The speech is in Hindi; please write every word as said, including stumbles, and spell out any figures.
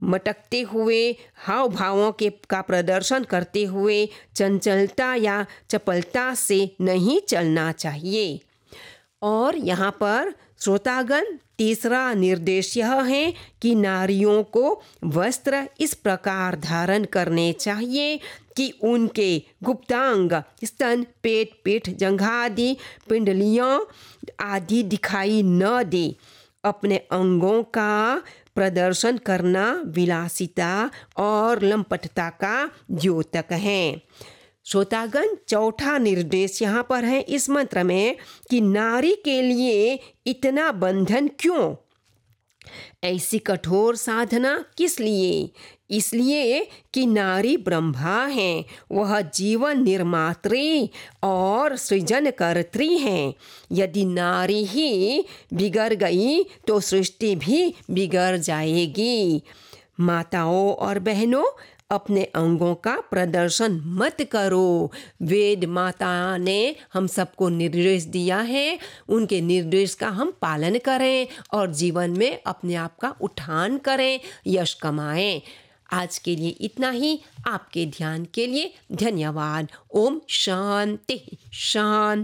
मटकते हुए हाव भावों के का प्रदर्शन करते हुए चंचलता या चपलता से नहीं चलना चाहिए। और यहाँ पर श्रोतागण तीसरा निर्देश यह है कि नारियों को वस्त्र इस प्रकार धारण करने चाहिए कि उनके गुप्तांग, स्तन, पेट, पीठ, जंघा आदि पिंडलियों आदि दिखाई न दे। अपने अंगों का प्रदर्शन करना विलासिता और लंपटता का द्योतक है। श्रोतागण चौथा निर्देश यहाँ पर है इस मंत्र में कि नारी के लिए इतना बंधन क्यों, ऐसी कठोर साधना किस लिए? इसलिए कि नारी ब्रह्मा है, वह जीवन निर्मात्री और सृजनकर्त्री हैं। यदि नारी ही बिगड़ गई तो सृष्टि भी बिगड़ जाएगी। माताओं और बहनों, अपने अंगों का प्रदर्शन मत करो। वेद माता ने हम सबको निर्देश दिया है, उनके निर्देश का हम पालन करें और जीवन में अपने आप का उठान करें, यश कमाएं। आज के लिए इतना ही। आपके ध्यान के लिए धन्यवाद। ओम शांति शांति।